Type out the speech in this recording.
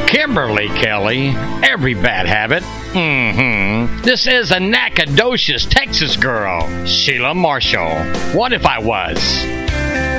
Kimberly Kelly, every bad habit. This is a Nacogdoches, Texas girl, Sheila Marshall. What if I was?